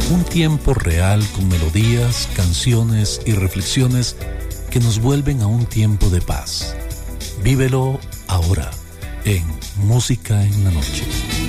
Un tiempo real con melodías, canciones y reflexiones que nos vuelven a un tiempo de paz. Vívelo ahora en Música en la Noche.